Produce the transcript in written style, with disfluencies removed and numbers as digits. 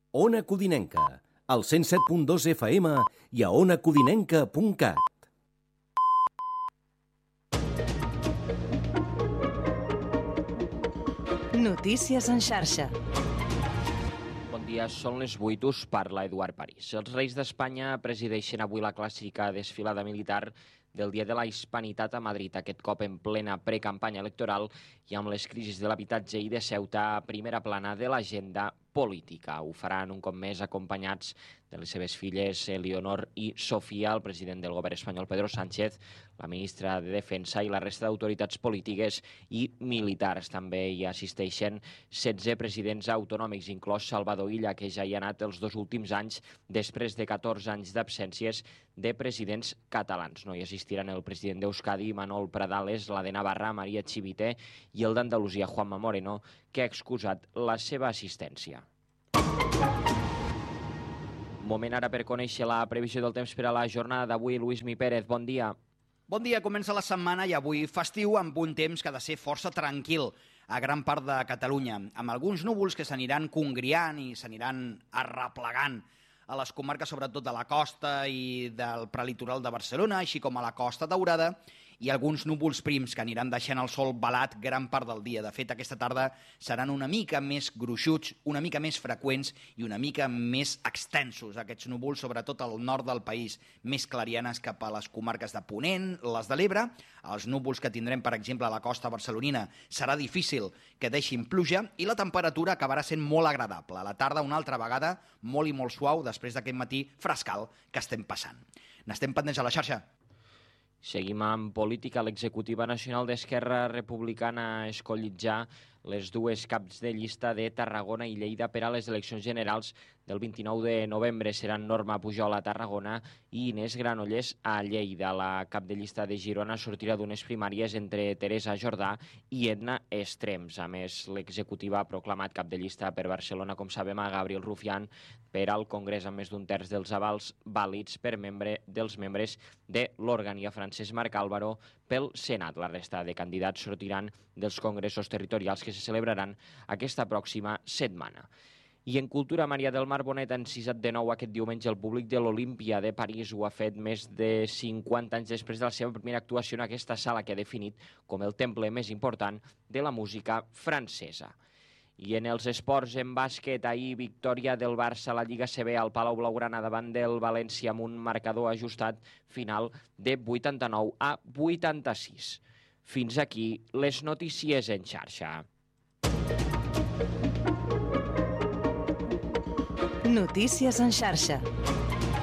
Ona Codinenca, al 107.2 FM i a onacodinenca.cat. Notícies en xarxa. Bon dia, són les 8, us parla Eduard París. Els Reis d'Espanya presideixen avui la clàssica desfilada militar del Dia de la Hispanitat a Madrid, aquest cop en plena precampanya electoral i amb les crisis de l'habitatge i de Ceuta a primera plana de l'agenda política. Ho faran un cop més acompanyats de les seves filles Eleonor i Sofia, el president del govern espanyol Pedro Sánchez, la ministra de Defensa i la resta d'autoritats polítiques i militars. També hi assisteixen 16 presidents autonòmics, inclòs Salvador Illa, que ja hi ha anat els 2 últims anys després de 14 anys d'absències de presidents catalans. No hi assistiran el president d'Euskadi, Manol Pradales, la de Navarra, Maria Chivite, i el d'Andalusia, Juanma Moreno, que ha excusat la seva assistència. Moment ara per conèixer la previsió del temps per a la jornada d'avui. Lluís Mi Pérez, bon dia. Bon dia, comença la setmana i avui festiu amb un temps que ha de ser força tranquil a gran part de Catalunya, amb alguns núvols que s'aniran congriant i s'aniran arreplegant a les comarques, sobretot de la costa i del prelitoral de Barcelona, així com a la Costa Daurada, i alguns núvols prims que aniran deixant el sol velat gran part del dia. De fet, aquesta tarda seran una mica més gruixuts, una mica més freqüents i una mica més extensos, aquests núvols, sobretot al nord del país, més clarianes cap a les comarques de Ponent, les de l'Ebre. Els núvols que tindrem, per exemple, a la costa barcelonina, serà difícil que deixin pluja i la temperatura acabarà sent molt agradable. A la tarda, una altra vegada, molt i molt suau, després d'aquest matí frescal que estem passant. N'estem pendents a la xarxa. Seguim amb política. L'executiva nacional d'Esquerra Republicana ha escollit ja les 2 caps de llista de Tarragona i Lleida per a les eleccions generals del 29 de novembre. Seran Norma Pujol a Tarragona i Inés Granollers a Lleida. La cap de llista de Girona sortirà d'unes primàries entre Teresa Jordà i Edna Estrems. A més, l'executiva ha proclamat cap de llista per Barcelona, com sabem, a Gabriel Rufián per al Congrés, amb més d'un terç dels avals vàlids dels membres de l'òrgan, i a Francesc Marc Álvaro pel Senat. La resta de candidats sortiran dels congressos territorials que se celebraran aquesta pròxima setmana. I en cultura, Maria del Mar Bonet ha encisat de nou aquest diumenge el públic de l'Olímpia de París. Ho ha fet més de 50 anys després de la seva primera actuació en aquesta sala que ha definit com el temple més important de la música francesa. I en els esports, en bàsquet, ahir victòria del Barça a la Lliga CB al Palau Blaugrana davant del València amb un marcador ajustat final de 89-86. Fins aquí les notícies en xarxa. Notícies en xarxa.